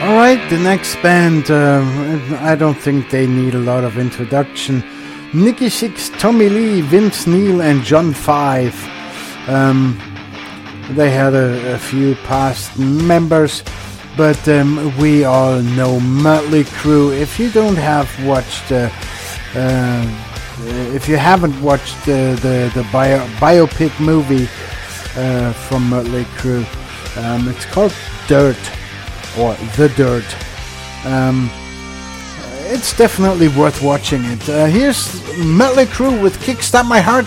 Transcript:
Alright, the next band, I don't think they need a lot of introduction. Nikki Sixx, Tommy Lee, Vince Neil, and John Five. They had a few past members, but we all know Mötley Crüe. If you don't have watched, if you haven't watched the biopic movie from Mötley Crüe, it's called Dirt. Or The Dirt. It's definitely worth watching it. Here's Mötley Crüe with Kickstart My Heart.